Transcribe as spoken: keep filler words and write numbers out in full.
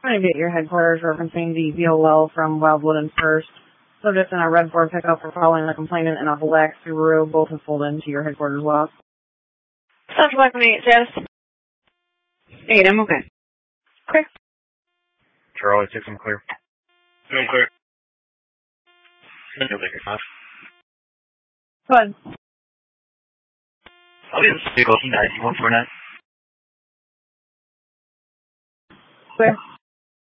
Trying to get your headquarters referencing the V O L from Wildwood and First. Subject in a red Ford pickup for following the complainant in a black Subaru. Both have pulled into your headquarters loss. Central Black eight, status? eight, I'm okay. Okay. Charlie, six, I'm clear. I'm clear. You'll take your five. Go ahead. I'll be in the vehicle nine one four nine. Clear.